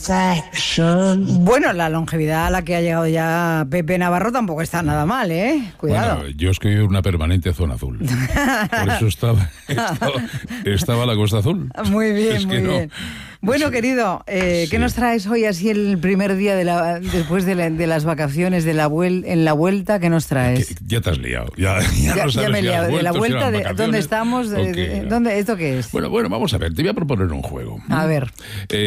satisfaction. Bueno, la longevidad a la que ha llegado ya Pepe Navarro tampoco está nada mal, ¿eh? Cuidado. Bueno, yo es que vivo en una permanente zona azul. Por eso estaba la Costa Azul. Muy bien, Es que muy no. bien. Bueno, Sí. querido, Sí. ¿qué nos traes hoy así el primer día después de las vacaciones en la vuelta? ¿Qué nos traes? Ya te has liado. Ya no sabes ya me he si has liado. De la vuelto, si vuelta, eran ¿dónde vacaciones estamos? o qué era. ¿Esto qué es? Bueno, vamos a ver. Te voy a proponer un juego. A ver.